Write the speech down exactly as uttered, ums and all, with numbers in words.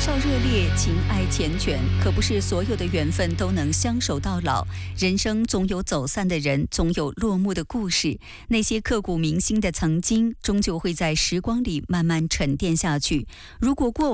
少热烈，情爱缱绻，可不是所有的缘分都能相守到老。人生总有走散的人，总有落幕的故事。那些刻骨铭心的曾经，终究会在时光里慢慢沉淀下去。如果过往